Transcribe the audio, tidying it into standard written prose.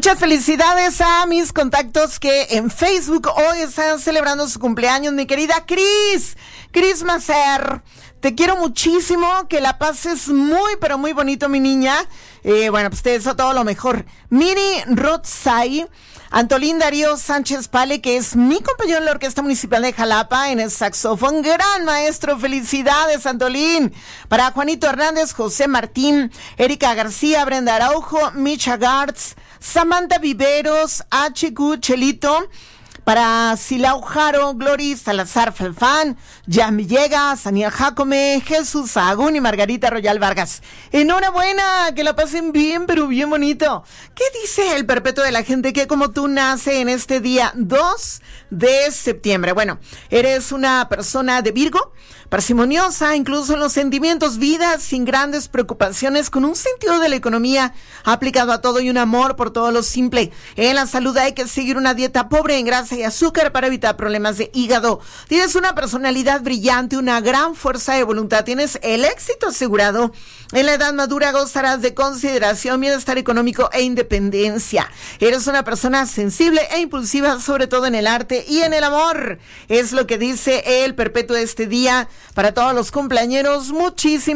Muchas felicidades a mis contactos que en Facebook hoy están celebrando su cumpleaños. Mi querida Cris Macer, te quiero muchísimo, que la pases muy, pero muy bonito, mi niña. Pues te deseo todo lo mejor. Miri Rotzai, Antolín Darío Sánchez Pale, que es mi compañero en la Orquesta Municipal de Jalapa en el saxofón, gran maestro, felicidades, Antolín. Para Juanito Hernández, José Martín, Erika García, Brenda Araujo, Micha Gartz, Samantha Viveros, HQ Chelito. Para Silao Jaro, Glory Salazar Felfán, Yami Villegas, Daniel Jacome, Jesús Sahagún y Margarita Royal Vargas. Enhorabuena, que la pasen bien, pero bien bonito. ¿Qué dice el perpetuo de la gente que como tú nace en este día 2 de septiembre? Bueno, eres una persona de Virgo, parsimoniosa, incluso en los sentimientos, vida sin grandes preocupaciones, con un sentido de la economía aplicado a todo y un amor por todo lo simple. En la salud hay que seguir una dieta pobre en grasa y azúcar para evitar problemas de hígado. Tienes una personalidad brillante, una gran fuerza de voluntad, tienes el éxito asegurado. En la edad madura gozarás de consideración, bienestar económico e independencia. Eres una persona sensible e impulsiva, sobre todo en el arte y en el amor. Es lo que dice el perpetuo de este día. Para todos los cumpleañeros, muchísimas